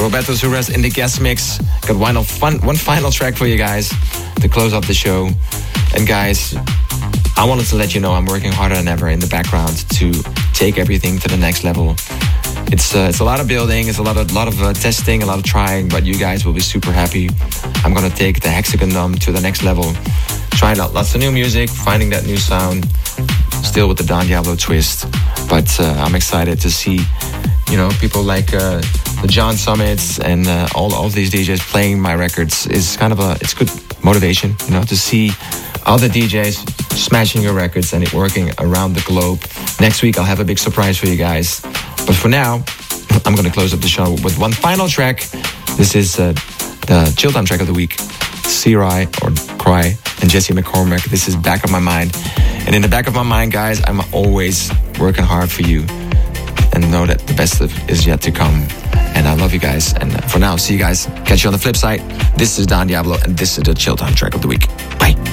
Roberto Suarez in the guest mix. Got one final track for you guys to close up the show. And guys, I wanted to let you know I'm working harder than ever in the background to take everything to the next level. It's a lot of building, it's a lot of testing, a lot of trying, but you guys will be super happy. I'm gonna take the Hexagon Dome to the next level. Trying out lots of new music, finding that new sound, still with the Don Diablo twist. But I'm excited to see, people like the John Summits and all of these DJs playing my records is it's good motivation, to see other DJs smashing your records and it working around the globe. Next week I'll have a big surprise for you guys. But for now, I'm going to close up the show with one final track. This is the Chill Time track of the week. C-Ry or Cry and Jesse McCormick. This is Back of My Mind. And in the back of my mind, guys, I'm always working hard for you. And know that the best is yet to come. And I love you guys. And for now, see you guys. Catch you on the flip side. This is Don Diablo and this is the Chill Time track of the week. Bye.